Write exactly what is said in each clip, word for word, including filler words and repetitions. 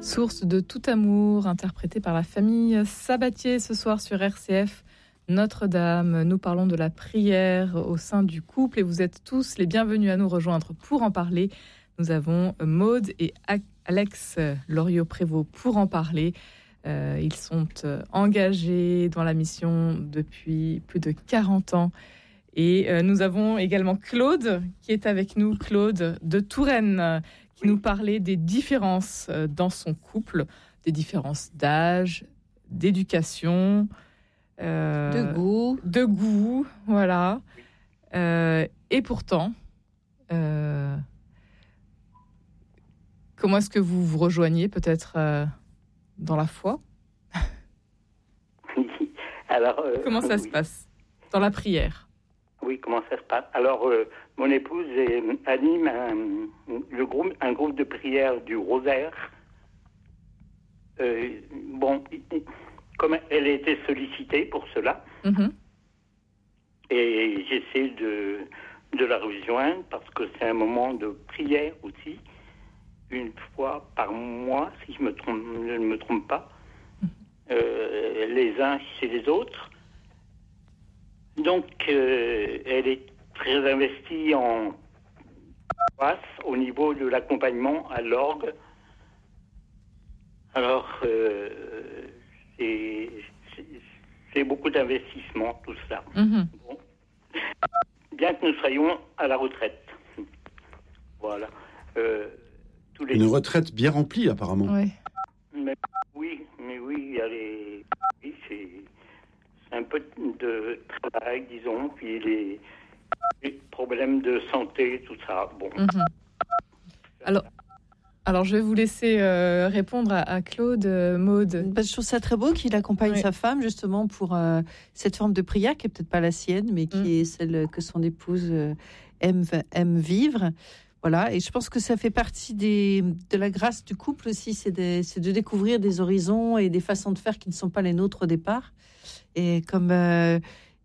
Source de tout amour, interprétée par la famille Sabatier ce soir sur R C F Notre-Dame. Nous parlons de la prière au sein du couple et vous êtes tous les bienvenus à nous rejoindre pour en parler. Nous avons Maude et Alex Loriot-Prévost pour en parler. Euh, ils sont engagés dans la mission depuis plus de quarante ans. Et euh, nous avons également Claude qui est avec nous, Claude de Touraine, qui nous parlait des différences dans son couple, des différences d'âge, d'éducation, euh, de goût, de goût, voilà. Euh, et pourtant, euh, comment est-ce que vous vous rejoignez peut-être euh, dans la foi ? Alors, euh, comment ça oui. se passe dans la prière ? Oui, comment ça se passe ? Alors, euh, mon épouse est, anime un, le groupe, un groupe de prière du Rosaire. Euh, bon, comme elle a été sollicitée pour cela, mm-hmm. et j'essaie de, de la rejoindre parce que c'est un moment de prière aussi, une fois par mois, si je, me trompe, je ne me trompe pas, mm-hmm. euh, les uns chez les autres. Donc, euh, elle est très investie en passe au niveau de l'accompagnement à l'orgue. Alors, euh, c'est, c'est, c'est beaucoup d'investissement, tout ça. Mm-hmm. Bon. Bien que nous soyons à la retraite. Voilà. Euh, tous les... Une retraite bien remplie, apparemment. Oui, mais, oui, mais oui, elle est... oui, c'est... un peu de travail, disons, puis les, les problèmes de santé, tout ça. Bon. Mm-hmm. Alors, alors, je vais vous laisser euh, répondre à, à Claude, euh, Maude. Bah, je trouve ça très beau qu'il accompagne oui. sa femme justement pour euh, cette forme de prière qui est peut-être pas la sienne, mais qui mm. est celle que son épouse euh, aime, aime vivre. Voilà, et je pense que ça fait partie des, de la grâce du couple aussi, c'est de, c'est de découvrir des horizons et des façons de faire qui ne sont pas les nôtres au départ. Et comme euh,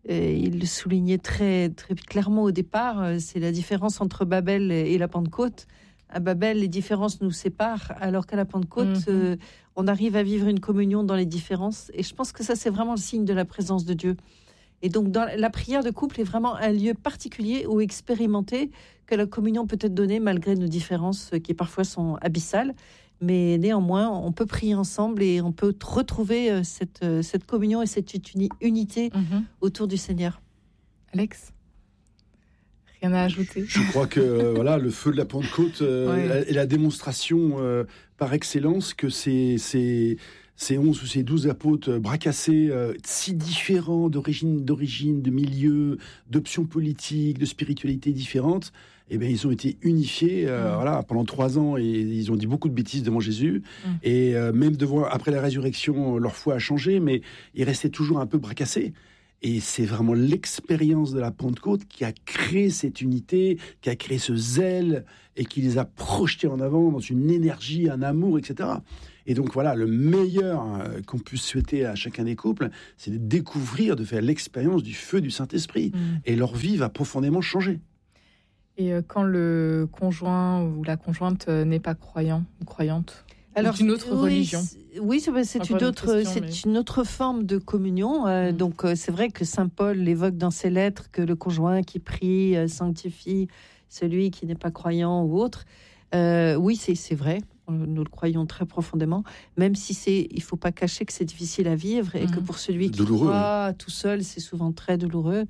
il le soulignait très, très clairement au départ, c'est la différence entre Babel et la Pentecôte. À Babel, les différences nous séparent, alors qu'à la Pentecôte, mm-hmm. euh, on arrive à vivre une communion dans les différences. Et je pense que ça, c'est vraiment le signe de la présence de Dieu. Et donc, dans la prière de couple est vraiment un lieu particulier où expérimenter que la communion peut être donnée malgré nos différences qui parfois sont abyssales. Mais néanmoins, on peut prier ensemble et on peut retrouver cette, cette communion et cette uni- unité mm-hmm. autour du Seigneur. Alex ? Rien à ajouter ? Je crois que euh, voilà, le feu de la Pentecôte euh, ouais. est la démonstration euh, par excellence que c'est... c'est ces onze ou ces douze apôtres bracassés, euh, si différents d'origine, d'origine, de milieu, d'options politiques, de spiritualités différentes, eh bien, ils ont été unifiés euh, mmh. voilà, pendant trois ans et ils ont dit beaucoup de bêtises devant Jésus. Mmh. Et euh, même devant, après la résurrection, leur foi a changé, mais ils restaient toujours un peu bracassés. Et c'est vraiment l'expérience de la Pentecôte qui a créé cette unité, qui a créé ce zèle et qui les a projetés en avant dans une énergie, un amour, et cetera. Et donc voilà, le meilleur qu'on puisse souhaiter à chacun des couples, c'est de découvrir, de faire l'expérience du feu du Saint-Esprit. Mmh. Et leur vie va profondément changer. Et quand le conjoint ou la conjointe n'est pas croyant ou croyante ? Alors, une autre oui, religion. C'est, oui, c'est, c'est, une autre, question, c'est mais... une autre forme de communion. Euh, mmh. Donc, euh, c'est vrai que saint Paul évoque dans ses lettres que le conjoint qui prie euh, sanctifie celui qui n'est pas croyant ou autre. Euh, oui, c'est, c'est vrai. Nous le croyons très profondément. Même si c'est, il faut pas cacher que c'est difficile à vivre et mmh. que pour celui qui douloureux, croit oui. tout seul, c'est souvent très douloureux.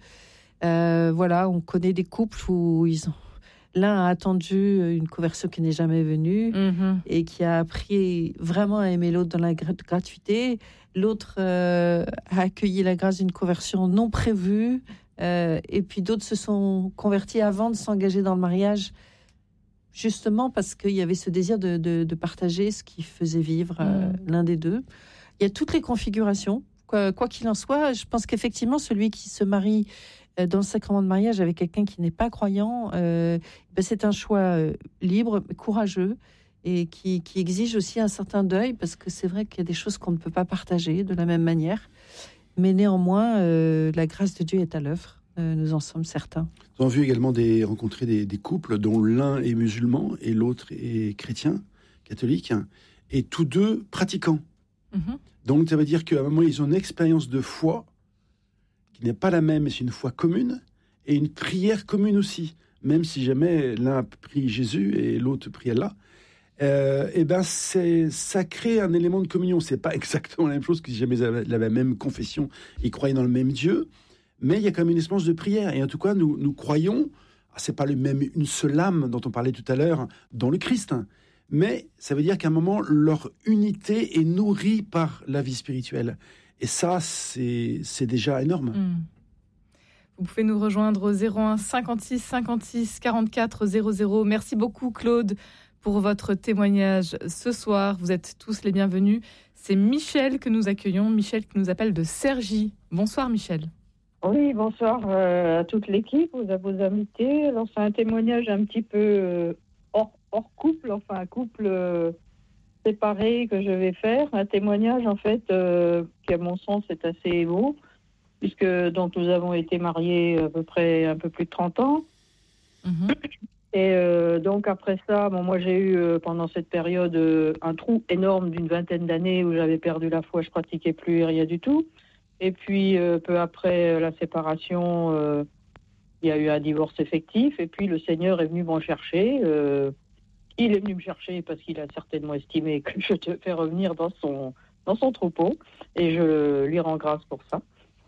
Euh, voilà, on connaît des couples où ils ont l'un a attendu une conversion qui n'est jamais venue mmh. et qui a appris vraiment à aimer l'autre dans la gratuité. L'autre euh, a accueilli la grâce d'une conversion non prévue. Euh, et puis d'autres se sont convertis avant de s'engager dans le mariage, justement parce qu'il y avait ce désir de, de, de partager ce qui faisait vivre euh, mmh. l'un des deux. Il y a toutes les configurations. Quoi, quoi qu'il en soit, je pense qu'effectivement, celui qui se marie dans le sacrement de mariage avec quelqu'un qui n'est pas croyant, euh, ben c'est un choix euh, libre, courageux, et qui, qui exige aussi un certain deuil, parce que c'est vrai qu'il y a des choses qu'on ne peut pas partager de la même manière. Mais néanmoins, euh, la grâce de Dieu est à l'œuvre. Euh, nous en sommes certains. Nous avons vu également des, rencontrer des, des couples dont l'un est musulman et l'autre est chrétien, catholique. et tous deux pratiquants. Mm-hmm. Donc, ça veut dire qu'à un moment, ils ont une expérience de foi qui n'est pas la même, mais c'est une foi commune, et une prière commune aussi. Même si jamais l'un prie Jésus et l'autre prie Allah, euh, et ben c'est, ça crée un élément de communion. C'est pas exactement la même chose que si jamais ils avaient la même confession, ils croyaient dans le même Dieu, mais il y a quand même une espérance de prière. Et en tout cas, nous, nous croyons, c'est pas le même une seule âme dont on parlait tout à l'heure, dans le Christ, mais ça veut dire qu'à un moment, leur unité est nourrie par la vie spirituelle. Et ça, c'est, c'est déjà énorme. Mmh. Vous pouvez nous rejoindre au zéro un cinquante-six cinquante-six quarante-quatre zéro zéro. Merci beaucoup, Claude, pour votre témoignage ce soir. Vous êtes tous les bienvenus. C'est Michel que nous accueillons. Michel qui nous appelle de Cergy. Bonsoir, Michel. Oui, bonsoir euh, à toute l'équipe, à vos invités. Alors, c'est un témoignage un petit peu euh, hors, hors couple, enfin, un couple euh, séparé que je vais faire. Un témoignage, en fait, euh, qui, à mon sens, est assez beau, puisque donc, nous avons été mariés à peu près un peu plus de trente ans. Mmh. Et euh, donc, après ça, bon, moi, j'ai eu, euh, pendant cette période, euh, un trou énorme d'une vingtaine d'années où j'avais perdu la foi, je pratiquais plus rien du tout. Et puis, euh, peu après la séparation, euh, il y a eu un divorce effectif. Et puis, le Seigneur est venu m'en chercher. Euh, il est venu me chercher parce qu'il a certainement estimé que je devais revenir dans son, dans son troupeau. Et je lui rends grâce pour ça.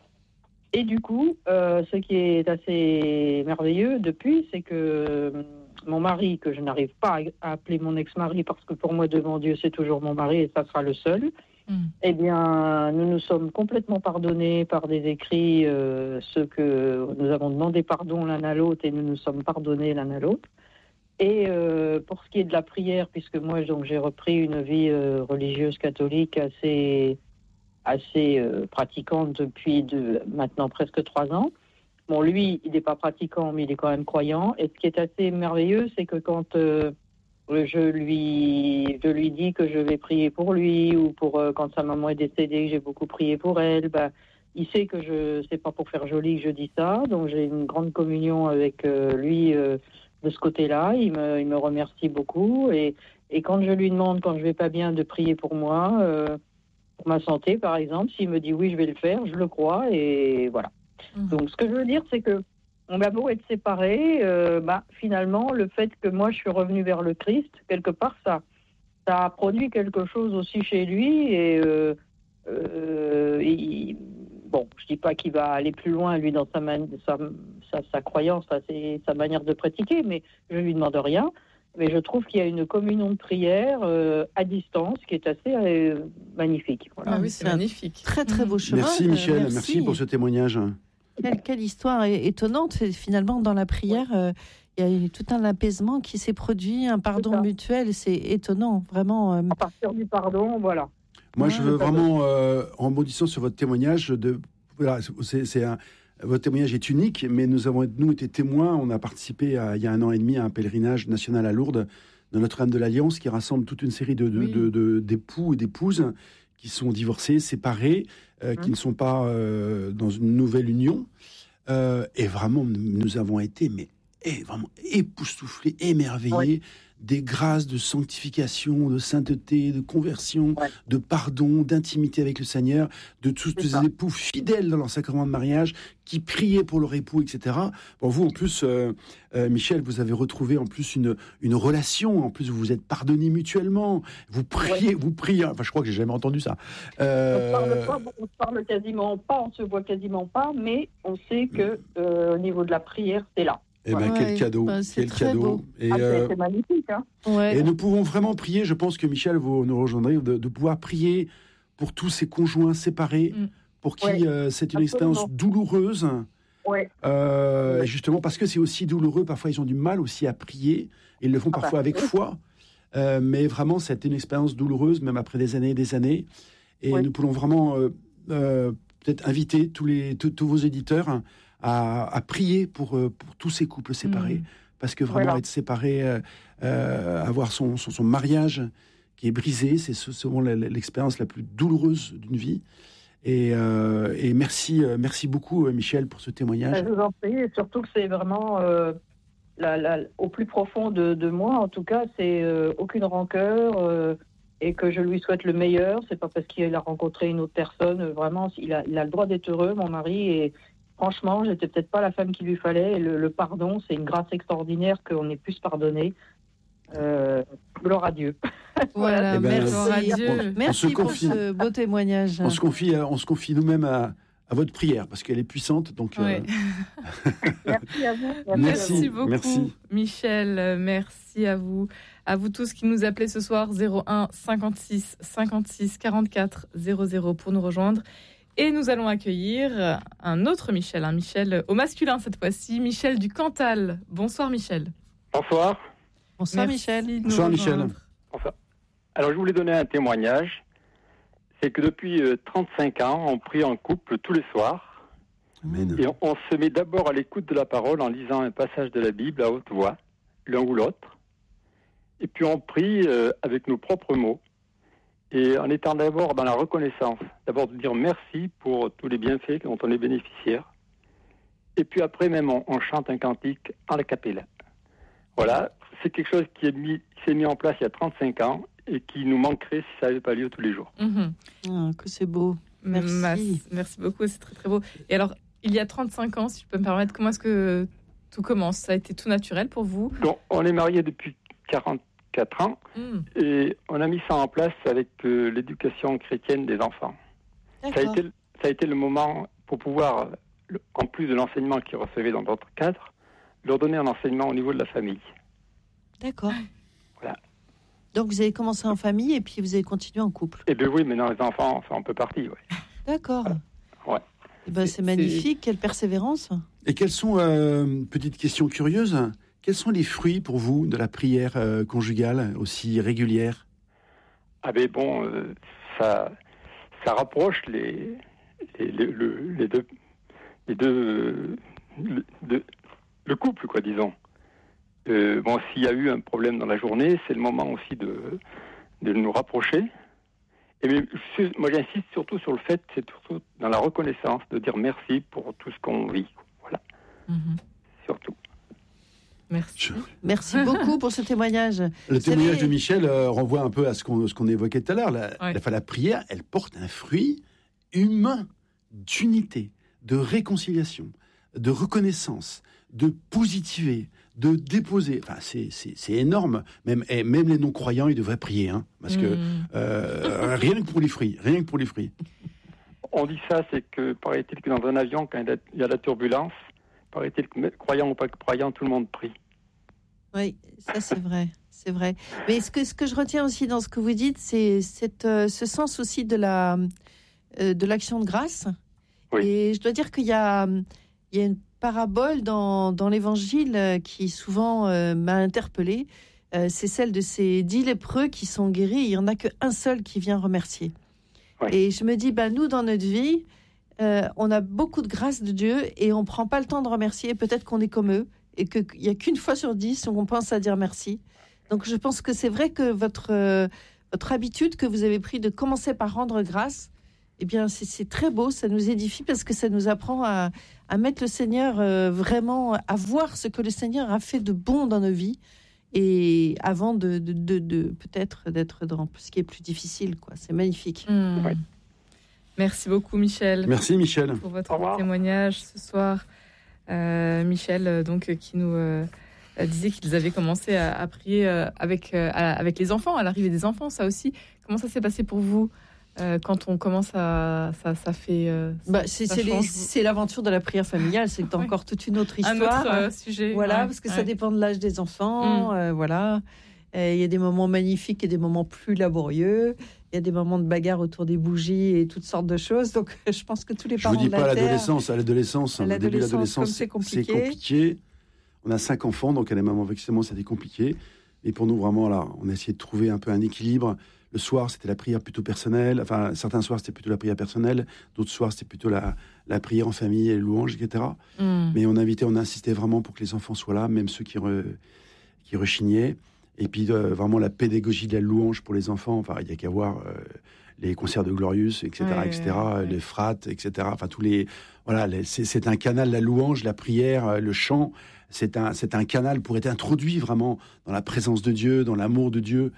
Et du coup, euh, ce qui est assez merveilleux depuis, c'est que mon mari, que je n'arrive pas à appeler mon ex-mari parce que pour moi, devant Dieu, c'est toujours mon mari et ça sera le seul. Mmh. Eh bien, nous nous sommes complètement pardonnés par des écrits, euh, ceux que nous avons demandé pardon l'un à l'autre et nous nous sommes pardonnés l'un à l'autre. Et euh, pour ce qui est de la prière, puisque moi, donc, j'ai repris une vie euh, religieuse catholique assez... assez euh, pratiquante depuis de, maintenant presque trois ans. Bon, lui, il n'est pas pratiquant, mais il est quand même croyant. Et ce qui est assez merveilleux, c'est que quand euh, je, lui, je lui dis que je vais prier pour lui, ou pour euh, quand sa maman est décédée, j'ai beaucoup prié pour elle, bah, il sait que je c'est pas pour faire joli que je dis ça. Donc j'ai une grande communion avec euh, lui euh, de ce côté-là. Il me, il me remercie beaucoup. Et, et quand je lui demande, quand je vais pas bien, de prier pour moi... Euh, pour ma santé, par exemple, s'il me dit oui, je vais le faire, je le crois, et voilà. Mmh. Donc, ce que je veux dire, c'est que on a beau être séparés, euh, bah, finalement, le fait que moi, je suis revenue vers le Christ, quelque part, ça, ça a produit quelque chose aussi chez lui, et euh, euh, il, bon, je dis pas qu'il va aller plus loin, lui, dans sa, man- sa, sa, sa croyance, sa, sa manière de pratiquer, mais je lui demande rien. Mais je trouve qu'il y a une communion de prière euh, à distance qui est assez euh, magnifique. Voilà. Ah oui, c'est, c'est magnifique. Très, très beau chemin. Merci Michel, merci. merci pour ce témoignage. Quelle, quelle histoire étonnante. Finalement, dans la prière, euh, il y a eu tout un apaisement qui s'est produit, un pardon mutuel. C'est étonnant, vraiment. Euh... À partir du pardon, voilà. Moi, je veux vraiment, euh, en rebondissant sur votre témoignage, de, voilà, c'est, c'est un... Votre témoignage est unique, mais nous avons nous été témoins. On a participé à, il y a un an et demi à un pèlerinage national à Lourdes de Notre-Dame de l'Alliance qui rassemble toute une série de, de, oui. de, de, d'époux et d'épouses qui sont divorcés, séparés, euh, mmh. qui ne sont pas euh, dans une nouvelle union. Euh, et vraiment, nous avons été mais, et vraiment époustouflés, émerveillés. Oui. Des grâces de sanctification, de sainteté, de conversion, ouais. de pardon, d'intimité avec le Seigneur, de tous ces époux fidèles dans leur sacrement de mariage, qui priaient pour leur époux, et cetera. Bon, vous, en plus, euh, euh, Michel, vous avez retrouvé en plus une, une relation. En plus, vous vous êtes pardonnés mutuellement. Vous priez, ouais. vous priez. Enfin, je crois que j'ai jamais entendu ça. Euh... On ne parle, parle quasiment pas, on se voit quasiment pas, mais on sait que euh, au niveau de la prière, c'est là. Eh ben, ouais, quel cadeau, bah, quel cadeau. Beau. Et, ah, euh, c'est magnifique. Hein. Ouais. Et nous pouvons vraiment prier, je pense que Michel, vous nous rejoindrez, de, de pouvoir prier pour tous ces conjoints séparés, mm. pour qui ouais. euh, c'est une Absolument. expérience douloureuse. Ouais. Euh, ouais. Justement parce que c'est aussi douloureux, parfois ils ont du mal aussi à prier, ils le font ah, parfois bah, avec ouais. foi, euh, mais vraiment c'est une expérience douloureuse, même après des années et des années. Et ouais. nous pouvons vraiment euh, euh, peut-être inviter tous, les, tous, tous vos éditeurs À, à prier pour, pour tous ces couples séparés. Mmh. Parce que vraiment, voilà. être séparé, euh, euh, avoir son, son, son mariage qui est brisé, c'est souvent l'expérience la plus douloureuse d'une vie. Et, euh, et merci, merci beaucoup, Michel, pour ce témoignage. Je vous en prie, et surtout que c'est vraiment, euh, la, la, au plus profond de, de moi, en tout cas, c'est euh, aucune rancœur, euh, et que je lui souhaite le meilleur. C'est pas parce qu'il a rencontré une autre personne. Vraiment, il a, il a le droit d'être heureux, mon mari. Et franchement, j'étais peut-être pas la femme qu'il lui fallait. Et le, le pardon, c'est une grâce extraordinaire qu'on ait pu se pardonner. Euh, gloire à Dieu. Voilà, Eh ben, merci. Dieu. Merci pour confie. ce beau témoignage. On se confie, on se confie nous-mêmes à, à votre prière parce qu'elle est puissante. Donc, Ouais. euh, Merci à vous. Merci. Merci beaucoup, merci. Michel. Merci à vous. À vous tous qui nous appelez ce soir, zéro un cinquante-six cinquante-six quarante-quatre zéro zéro pour nous rejoindre. Et nous allons accueillir un autre Michel, un Michel au masculin cette fois-ci, Michel du Cantal. Bonsoir Michel. Bonsoir. Bonsoir Merci Michel. de nous Bonsoir, rejoindre. Michel. Bonsoir. Alors, je voulais donner un témoignage. C'est que depuis euh, trente-cinq ans, on prie en couple tous les soirs. Amen. Et on, on se met d'abord à l'écoute de la parole en lisant un passage de la Bible à haute voix, l'un ou l'autre. Et puis on prie euh, avec nos propres mots. Et en étant d'abord dans la reconnaissance, d'abord de dire merci pour tous les bienfaits dont on est bénéficiaire. Et puis après même, on, on chante un cantique en la cappella. Voilà, c'est quelque chose qui, est mis, qui s'est mis en place il y a trente-cinq ans et qui nous manquerait si ça n'avait pas lieu tous les jours. Mhm. Ah, que c'est beau. Merci. Merci. Merci beaucoup, c'est très très beau. Et alors, il y a trente-cinq ans, si je peux me permettre, comment est-ce que tout commence? Ça a été tout naturel pour vous? Donc, on est mariés depuis quarante-quatre ans Mm. et on a mis ça en place avec euh, l'éducation chrétienne des enfants. Ça a, D'accord. été, ça a été le moment pour pouvoir, le- en plus de l'enseignement qu'ils recevaient dans d'autres cadres, leur donner un enseignement au niveau de la famille. D'accord. Voilà. Donc vous avez commencé en famille et puis vous avez continué en couple. Et bien oui, maintenant les enfants sont un peu partis. Ouais. D'accord. Ouais. Eh ben, C'est- c'est magnifique, quelle persévérance. Et quelles sont, euh, petite question curieuse, quels sont les fruits pour vous de la prière euh, conjugale aussi régulière? Ah ben bon, euh, ça, ça rapproche les, les, les, le- les deux, les deux, le, de- le couple, quoi, disons. Euh, bon, s'il y a eu un problème dans la journée, c'est le moment aussi de, de nous rapprocher. Et mais, je- moi, j'insiste surtout sur le fait, c'est surtout dans la reconnaissance, de dire merci pour tout ce qu'on vit. Voilà, Mhm. surtout. Merci. Je- Merci beaucoup pour ce témoignage. Le témoignage savez- de Michel euh, renvoie un peu à ce qu'on, ce qu'on évoquait tout à l'heure. La, Ouais. la, enfin, la prière, elle porte un fruit humain d'unité, de réconciliation, de reconnaissance, de positiver, de déposer. Enfin, c'est, c'est, c'est énorme. Même, et même les non-croyants, ils devraient prier. Hein, parce que Mm. euh, rien que pour les fruits. Rien que pour les fruits. On dit ça, c'est que, paraît-il que dans un avion, quand il y a- il y a la turbulence, paraît-il que, croyant ou pas croyant, tout le monde prie. Oui, ça c'est vrai, c'est vrai. Mais ce que, ce que je retiens aussi dans ce que vous dites, c'est cette, euh, ce sens aussi de la euh, de l'action de grâce. Oui. Et je dois dire qu'il y a, il y a une parabole dans, dans l'Évangile euh, qui souvent euh, m'a interpellée. Euh, c'est celle de ces dix lépreux qui sont guéris. Il n'y en a qu'un seul qui vient remercier. Oui. Et je me dis, bah, nous, dans notre vie, euh, on a beaucoup de grâce de Dieu et on ne prend pas le temps de remercier. Peut-être qu'on est comme eux et qu'il n'y a qu'une fois sur dix où on pense à dire merci. Donc je pense que c'est vrai que votre, euh, votre habitude que vous avez pris de commencer par rendre grâce, eh bien c'est, c'est très beau, ça nous édifie parce que ça nous apprend à, à mettre le Seigneur euh, vraiment, à voir ce que le Seigneur a fait de bon dans nos vies et avant de, de, de, de peut-être d'être dans ce qui est plus difficile, quoi. C'est magnifique. Mm. Ouais. Merci beaucoup Michel. Merci Michel. Pour votre Au revoir. témoignage ce soir. Euh, Michel, euh, donc, euh, qui nous euh, euh, disait qu'ils avaient commencé à, à prier euh, avec, euh, à- avec les enfants, à l'arrivée des enfants, ça aussi. Comment ça s'est passé pour vous euh, quand on commence à. Ça, ça fait. euh, ça- Bah, c'est, ça c'est, les- change c'est l'aventure de la prière familiale, c'est Ouais. encore toute une autre un histoire. autre euh, sujet. Voilà, ouais, parce que ouais. ça dépend de l'âge des enfants. Mm. euh, voilà. Et il y a des moments magnifiques et des moments plus laborieux. Il y a des moments de bagarre autour des bougies et toutes sortes de choses. Donc, je pense que tous les Je parents vous dis de la pas à Terre... l'adolescence, à l'adolescence, À au début de l'adolescence, l'adolescence, comme c'est compliqué. compliqué. On a cinq enfants, donc à des moments effectivement c'était compliqué. Et pour nous vraiment là, on a essayé de trouver un peu un équilibre. Le soir, c'était la prière plutôt personnelle. Enfin, certains soirs, c'était plutôt la prière personnelle. D'autres soirs, c'était plutôt la, la prière en famille et les louanges, et cetera. Mm. Mais on invitait, on insistait vraiment pour que les enfants soient là, même ceux qui, re- qui rechignaient. Et puis euh, vraiment la pédagogie de la louange pour les enfants. Enfin, il y a qu'à voir euh, les concerts de Glorious, et cetera, Ouais, et cetera, ouais, ouais. les frates, et cetera. Enfin, tous les voilà, les- c'est, c'est un canal, la louange, la prière, euh, le chant. C'est un, c'est un canal pour être introduit vraiment dans la présence de Dieu, dans l'amour de Dieu.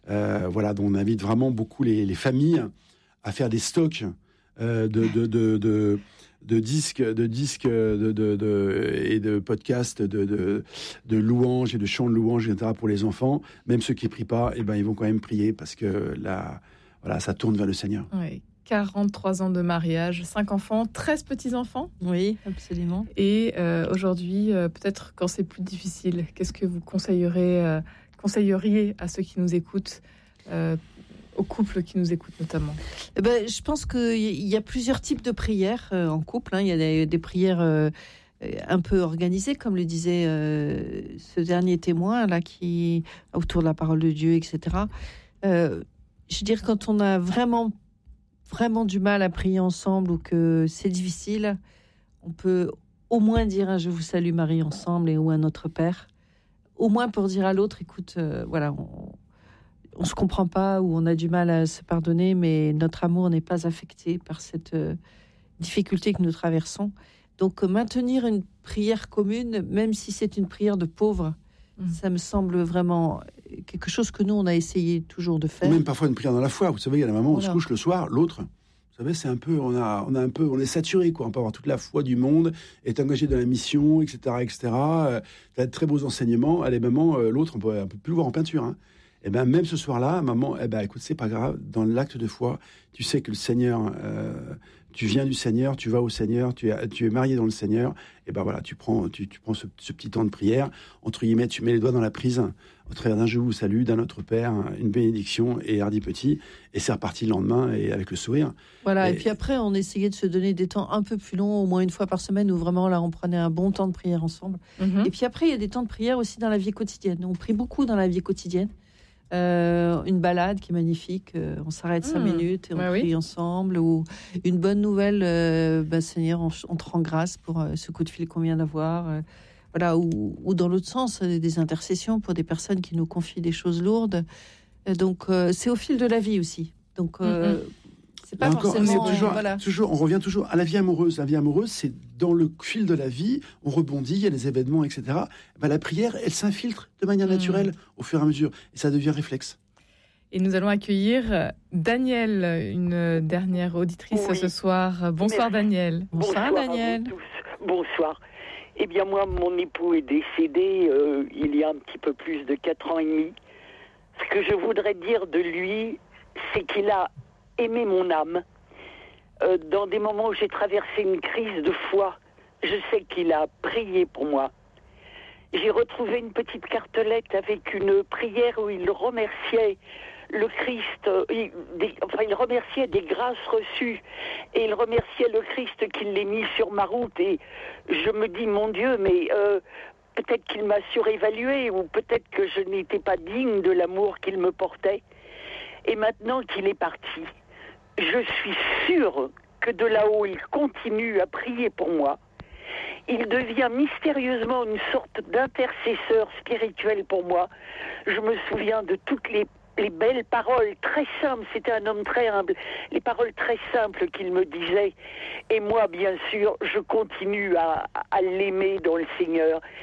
Euh, voilà, donc on invite vraiment beaucoup les, les familles à faire des stocks euh, de, de, de, de, de disques, de disques de, de, de, et de podcasts, de, de, de louanges et de chants de louanges, et cetera pour les enfants. Même ceux qui ne prient pas, eh ben, ils vont quand même prier parce que là, voilà, ça tourne vers le Seigneur. Oui. quarante-trois ans de mariage, cinq enfants, treize petits-enfants. Oui, absolument. Et euh, aujourd'hui, euh, peut-être quand c'est plus difficile, qu'est-ce que vous conseillerez, euh, conseilleriez à ceux qui nous écoutent, euh, aux couples qui nous écoutent notamment? Eh ben, je pense qu'il y a plusieurs types de prières euh, en couple. Hein. Il y a des, des prières euh, un peu organisées, comme le disait euh, ce dernier témoin là, qui autour de la parole de Dieu, et cetera. Euh, je veux dire, quand on a vraiment vraiment du mal à prier ensemble ou que c'est difficile, on peut au moins dire un « Je vous salue Marie » ensemble et ou un « Notre Père », au moins pour dire à l'autre, écoute, euh, voilà, on, on se comprend pas ou on a du mal à se pardonner, mais notre amour n'est pas affecté par cette euh, difficulté que nous traversons. Donc euh, maintenir une prière commune, même si c'est une prière de pauvre, mmh. ça me semble vraiment quelque chose que nous, on a essayé toujours de faire. Ou même parfois une prière dans la foi. Vous savez, il y a la maman, voilà. on se couche le soir, l'autre, vous savez, c'est un peu, on a, on a un peu, on est saturé, quoi. On peut avoir toute la foi du monde, être engagé dans la mission, et cetera, et cetera. Euh, t'as de très beaux enseignements. Allez, maman, euh, l'autre, on peut, on peut plus le voir en peinture, hein. Et ben même ce soir-là, maman, eh ben écoute, c'est pas grave. Dans l'acte de foi, tu sais que le Seigneur, euh, tu viens du Seigneur, tu vas au Seigneur, tu es, tu es marié dans le Seigneur. Et ben voilà, tu prends, tu, tu prends ce, ce petit temps de prière. Entre guillemets, tu mets les doigts dans la prise, au travers d'un je vous salue, d'un Notre Père, une bénédiction et hardi petit. Et c'est reparti le lendemain et avec le sourire. Voilà. Et, et puis après, on essayait de se donner des temps un peu plus longs, au moins une fois par semaine, où vraiment là, on prenait un bon temps de prière ensemble. Mm-hmm. Et puis après, il y a des temps de prière aussi dans la vie quotidienne. On prie beaucoup dans la vie quotidienne. Euh, une balade qui est magnifique, euh, on s'arrête mmh. cinq minutes et on bah prie oui. ensemble, ou une bonne nouvelle, euh, bah, Seigneur, on, on te rend grâce pour euh, ce coup de fil qu'on vient d'avoir, euh, voilà, ou, ou dans l'autre sens, euh, des intercessions pour des personnes qui nous confient des choses lourdes. Euh, donc euh, c'est au fil de la vie aussi. Donc euh, mmh. c'est pas encore, forcément. C'est toujours, voilà. toujours, on revient toujours à la vie amoureuse. La vie amoureuse, c'est dans le fil de la vie, on rebondit, il y a des événements, et cetera. Ben, la prière, elle s'infiltre de manière naturelle mmh. au fur et à mesure, et ça devient réflexe. Et nous allons accueillir Danielle, une dernière auditrice oui. ce soir. Bonsoir. Merci. Danielle. Bonsoir, Bonsoir Danielle. À vous tous. Bonsoir. Eh bien moi, mon époux est décédé euh, il y a un petit peu plus de quatre ans et demi. Ce que je voudrais dire de lui, c'est qu'il a aimé mon âme. Euh, dans des moments où j'ai traversé une crise de foi, je sais qu'il a prié pour moi. J'ai retrouvé une petite cartelette avec une prière où il remerciait le Christ, euh, il, des, enfin il remerciait des grâces reçues et il remerciait le Christ qui l'ait mis sur ma route. Et je me dis, mon Dieu, mais euh, peut-être qu'il m'a surévalué ou peut-être que je n'étais pas digne de l'amour qu'il me portait. Et maintenant qu'il est parti, je suis sûre que de là-haut, il continue à prier pour moi. Il devient mystérieusement une sorte d'intercesseur spirituel pour moi. Je me souviens de toutes les, les belles paroles très simples. C'était un homme très humble. Les paroles très simples qu'il me disait. Et moi, bien sûr, je continue à, à l'aimer dans le Seigneur.